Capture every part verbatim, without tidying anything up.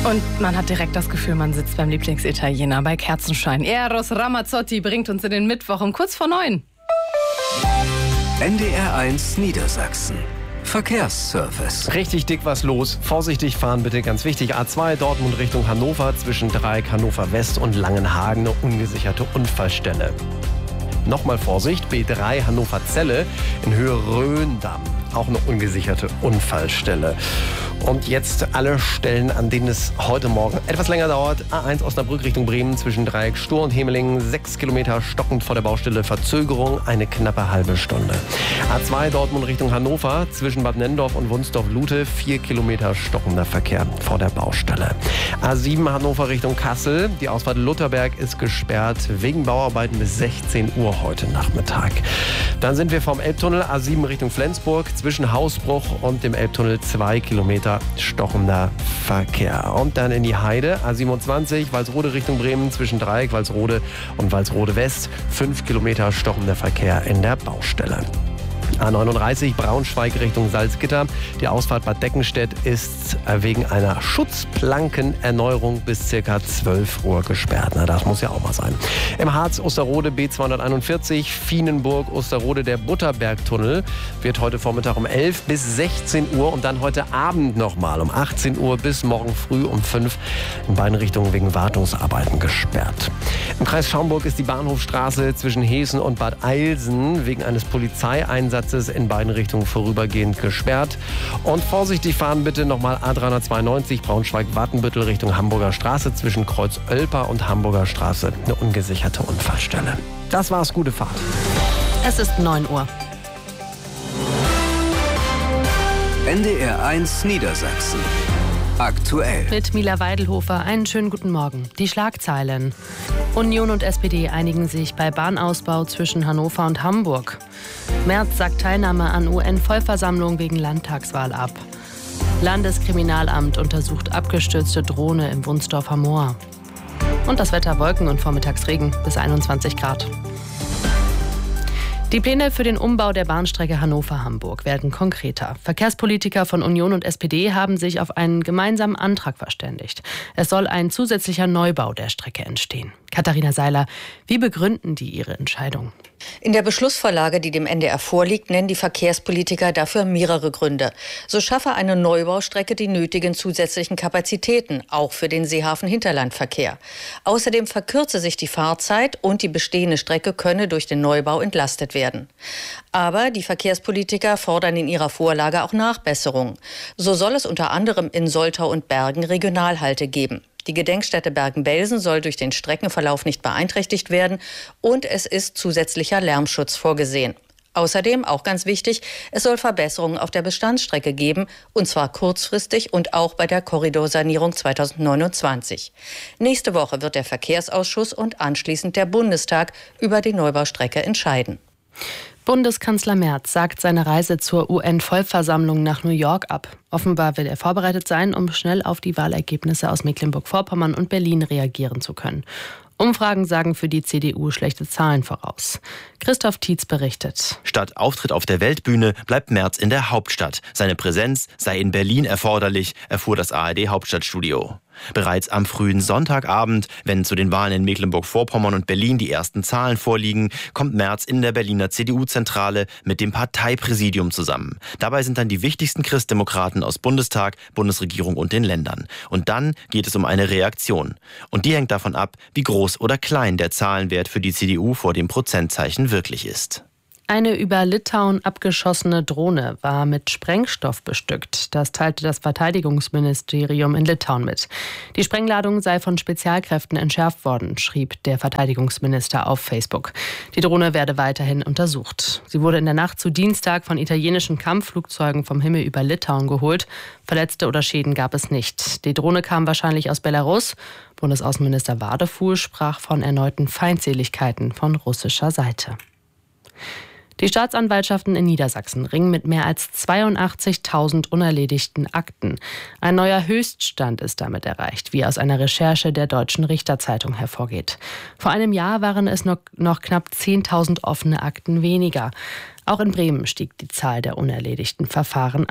Und man hat direkt das Gefühl, man sitzt beim Lieblingsitaliener bei Kerzenschein. Eros Ramazzotti bringt uns in den Mittwoch um kurz vor neun. N D R eins Niedersachsen. Verkehrsservice. Richtig dick was los. Vorsichtig fahren bitte, ganz wichtig. A zwei Dortmund Richtung Hannover, zwischen Dreieck Hannover West und Langenhagen eine ungesicherte Unfallstelle. Nochmal Vorsicht, B drei Hannover Celle in Höhe Röhndamm. Auch eine ungesicherte Unfallstelle. Und jetzt alle Stellen, an denen es heute Morgen etwas länger dauert. A eins Osnabrück Richtung Bremen zwischen Dreieck Stur und Hemelingen. Sechs Kilometer stockend vor der Baustelle. Verzögerung eine knappe halbe Stunde. A zwei Dortmund Richtung Hannover zwischen Bad Nenndorf und Wunsdorf-Lute. Vier Kilometer stockender Verkehr vor der Baustelle. A sieben Hannover Richtung Kassel. Die Ausfahrt Lutherberg ist gesperrt wegen Bauarbeiten bis sechzehn Uhr heute Nachmittag. Dann sind wir vom Elbtunnel A sieben Richtung Flensburg. Zwischen Hausbruch und dem Elbtunnel zwei Kilometer stockender Verkehr. Und dann in die Heide, A siebenundzwanzig, Walsrode Richtung Bremen, zwischen Dreieck, Walsrode und Walsrode West, fünf Kilometer stockender Verkehr in der Baustelle. A neununddreißig Braunschweig Richtung Salzgitter. Die Ausfahrt Bad Deckenstedt ist wegen einer Schutzplankenerneuerung bis ca. zwölf Uhr gesperrt. Na, das muss ja auch mal sein. Im Harz Osterrode B zweihunderteinundvierzig, Fienenburg Osterrode, der Butterbergtunnel wird heute Vormittag um elf bis sechzehn Uhr und dann heute Abend nochmal um achtzehn Uhr bis morgen früh um fünf in beiden Richtungen wegen Wartungsarbeiten gesperrt. Im Kreis Schaumburg ist die Bahnhofstraße zwischen Heßen und Bad Eilsen wegen eines Polizeieinsatzes in beiden Richtungen vorübergehend gesperrt. Und vorsichtig fahren bitte nochmal A dreihundertzweiundneunzig Braunschweig-Wattenbüttel Richtung Hamburger Straße zwischen Kreuz Oelper und Hamburger Straße. Eine ungesicherte Unfallstelle. Das war's, gute Fahrt. Es ist neun Uhr. N D R eins Niedersachsen. Aktuell. Mit Mila Weidelhofer, einen schönen guten Morgen. Die Schlagzeilen. Union und S P D einigen sich bei Bahnausbau zwischen Hannover und Hamburg. Merz sagt Teilnahme an U N-Vollversammlung wegen Landtagswahl ab. Landeskriminalamt untersucht abgestürzte Drohne im Wunsdorfer Moor. Und das Wetter: Wolken und Vormittagsregen bis einundzwanzig Grad. Die Pläne für den Umbau der Bahnstrecke Hannover-Hamburg werden konkreter. Verkehrspolitiker von Union und S P D haben sich auf einen gemeinsamen Antrag verständigt. Es soll ein zusätzlicher Neubau der Strecke entstehen. Katharina Seiler, wie begründen die ihre Entscheidung? In der Beschlussvorlage, die dem N D R vorliegt, nennen die Verkehrspolitiker dafür mehrere Gründe. So schaffe eine Neubaustrecke die nötigen zusätzlichen Kapazitäten, auch für den Seehafen-Hinterlandverkehr. Außerdem verkürze sich die Fahrzeit und die bestehende Strecke könne durch den Neubau entlastet werden. Aber die Verkehrspolitiker fordern in ihrer Vorlage auch Nachbesserungen. So soll es unter anderem in Soltau und Bergen Regionalhalte geben. Die Gedenkstätte Bergen-Belsen soll durch den Streckenverlauf nicht beeinträchtigt werden und es ist zusätzlicher Lärmschutz vorgesehen. Außerdem, auch ganz wichtig, es soll Verbesserungen auf der Bestandsstrecke geben, und zwar kurzfristig und auch bei der Korridorsanierung zweitausendneunundzwanzig. Nächste Woche wird der Verkehrsausschuss und anschließend der Bundestag über die Neubaustrecke entscheiden. Bundeskanzler Merz sagt seine Reise zur U N-Vollversammlung nach New York ab. Offenbar will er vorbereitet sein, um schnell auf die Wahlergebnisse aus Mecklenburg-Vorpommern und Berlin reagieren zu können. Umfragen sagen für die C D U schlechte Zahlen voraus. Christoph Tietz berichtet. Statt Auftritt auf der Weltbühne bleibt Merz in der Hauptstadt. Seine Präsenz sei in Berlin erforderlich, erfuhr das A R D-Hauptstadtstudio. Bereits am frühen Sonntagabend, wenn zu den Wahlen in Mecklenburg-Vorpommern und Berlin die ersten Zahlen vorliegen, kommt Merz in der Berliner C D U-Zentrale mit dem Parteipräsidium zusammen. Dabei sind dann die wichtigsten Christdemokraten aus Bundestag, Bundesregierung und den Ländern. Und dann geht es um eine Reaktion. Und die hängt davon ab, wie groß oder klein der Zahlenwert für die C D U vor dem Prozentzeichen wirklich ist. Eine über Litauen abgeschossene Drohne war mit Sprengstoff bestückt. Das teilte das Verteidigungsministerium in Litauen mit. Die Sprengladung sei von Spezialkräften entschärft worden, schrieb der Verteidigungsminister auf Facebook. Die Drohne werde weiterhin untersucht. Sie wurde in der Nacht zu Dienstag von italienischen Kampfflugzeugen vom Himmel über Litauen geholt. Verletzte oder Schäden gab es nicht. Die Drohne kam wahrscheinlich aus Belarus. Bundesaußenminister Wadefuhl sprach von erneuten Feindseligkeiten von russischer Seite. Die Staatsanwaltschaften in Niedersachsen ringen mit mehr als zweiundachtzigtausend unerledigten Akten. Ein neuer Höchststand ist damit erreicht, wie aus einer Recherche der Deutschen Richterzeitung hervorgeht. Vor einem Jahr waren es noch, noch knapp zehntausend offene Akten weniger. Auch in Bremen stieg die Zahl der unerledigten Verfahren an.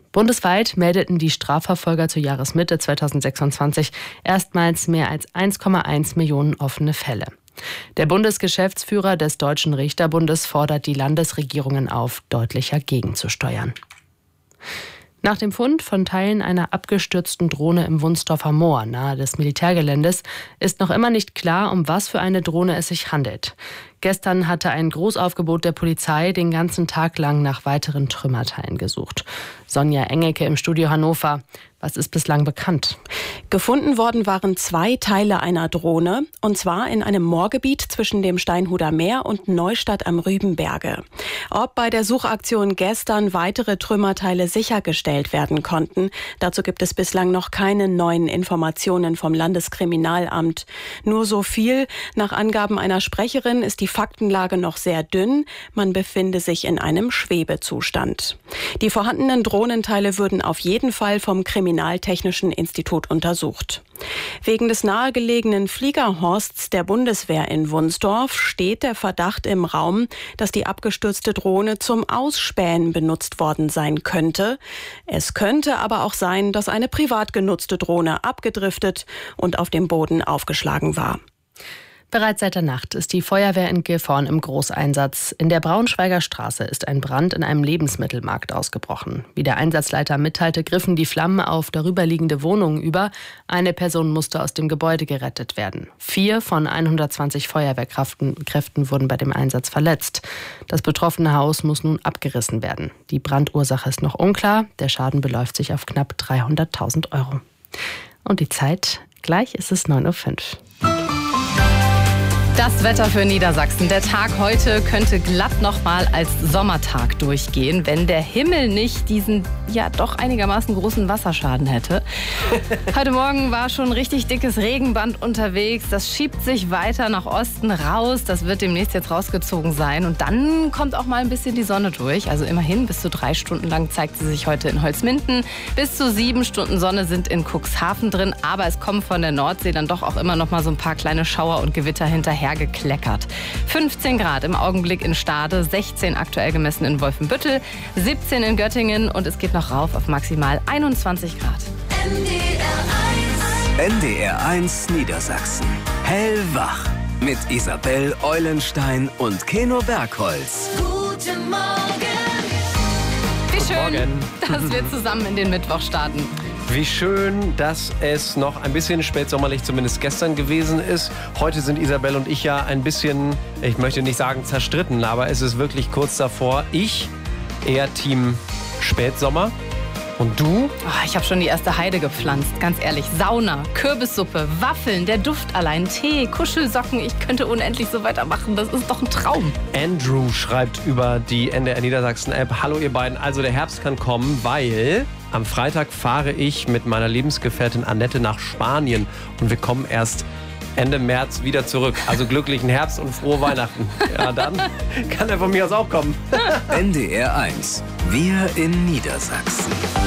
Bundesweit meldeten die Strafverfolger zur Jahresmitte zweitausendsechsundzwanzig erstmals mehr als eins Komma eins Millionen offene Fälle. Der Bundesgeschäftsführer des Deutschen Richterbundes fordert die Landesregierungen auf, deutlicher gegenzusteuern. Nach dem Fund von Teilen einer abgestürzten Drohne im Wunsdorfer Moor nahe des Militärgeländes ist noch immer nicht klar, um was für eine Drohne es sich handelt. Gestern hatte ein Großaufgebot der Polizei den ganzen Tag lang nach weiteren Trümmerteilen gesucht. Sonja Engelke im Studio Hannover. Was ist bislang bekannt? Gefunden worden waren zwei Teile einer Drohne, und zwar in einem Moorgebiet zwischen dem Steinhuder Meer und Neustadt am Rübenberge. Ob bei der Suchaktion gestern weitere Trümmerteile sichergestellt werden konnten, dazu gibt es bislang noch keine neuen Informationen vom Landeskriminalamt. Nur so viel: Nach Angaben einer Sprecherin ist die Faktenlage noch sehr dünn. Man befinde sich in einem Schwebezustand. Die vorhandenen Drohnenteile würden auf jeden Fall vom Kriminaltechnischen Institut untersucht. Wegen des nahegelegenen Fliegerhorsts der Bundeswehr in Wunsdorf steht der Verdacht im Raum, dass die abgestürzte Drohne zum Ausspähen benutzt worden sein könnte. Es könnte aber auch sein, dass eine privat genutzte Drohne abgedriftet und auf dem Boden aufgeschlagen war. Bereits seit der Nacht ist die Feuerwehr in Gifhorn im Großeinsatz. In der Braunschweiger Straße ist ein Brand in einem Lebensmittelmarkt ausgebrochen. Wie der Einsatzleiter mitteilte, griffen die Flammen auf darüberliegende Wohnungen über. Eine Person musste aus dem Gebäude gerettet werden. Vier von hundertzwanzig Feuerwehrkräften Kräften wurden bei dem Einsatz verletzt. Das betroffene Haus muss nun abgerissen werden. Die Brandursache ist noch unklar. Der Schaden beläuft sich auf knapp dreihunderttausend Euro. Und die Zeit? Gleich ist es neun Uhr fünf. Das Wetter für Niedersachsen. Der Tag heute könnte glatt noch mal als Sommertag durchgehen, wenn der Himmel nicht diesen ja doch einigermaßen großen Wasserschaden hätte. Heute Morgen war schon ein richtig dickes Regenband unterwegs. Das schiebt sich weiter nach Osten raus. Das wird demnächst jetzt rausgezogen sein. Und dann kommt auch mal ein bisschen die Sonne durch. Also immerhin bis zu drei Stunden lang zeigt sie sich heute in Holzminden. Bis zu sieben Stunden Sonne sind in Cuxhaven drin. Aber es kommen von der Nordsee dann doch auch immer noch mal so ein paar kleine Schauer und Gewitter hinterher gekleckert. fünfzehn Grad im Augenblick in Stade, sechzehn aktuell gemessen in Wolfenbüttel, siebzehn in Göttingen und es geht noch rauf auf maximal einundzwanzig Grad. N D R eins Niedersachsen. Hellwach mit Isabel Eulenstein und Keno Bergholz. Guten Morgen. Wie schön, dass wir zusammen in den Mittwoch starten. Wie schön, dass es noch ein bisschen spätsommerlich zumindest gestern gewesen ist. Heute sind Isabel und ich ja ein bisschen, ich möchte nicht sagen zerstritten, aber es ist wirklich kurz davor. Ich eher Team Spätsommer. Und du? Oh, ich habe schon die erste Heide gepflanzt, ganz ehrlich. Sauna, Kürbissuppe, Waffeln, der Duft allein, Tee, Kuschelsocken. Ich könnte unendlich so weitermachen. Das ist doch ein Traum. Andrew schreibt über die N D R Niedersachsen App: Hallo ihr beiden, also der Herbst kann kommen, weil am Freitag fahre ich mit meiner Lebensgefährtin Annette nach Spanien und wir kommen erst Ende März wieder zurück. Also glücklichen Herbst und frohe Weihnachten. Ja, dann kann er von mir aus auch kommen. N D R eins. Wir in Niedersachsen.